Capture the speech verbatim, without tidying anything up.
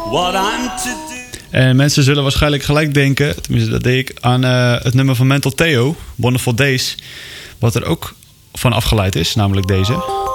what I'm to do. En mensen zullen waarschijnlijk gelijk denken, tenminste dat deed ik, aan uh, het nummer van Mental Theo, Wonderful Days, wat er ook van afgeleid is, namelijk deze.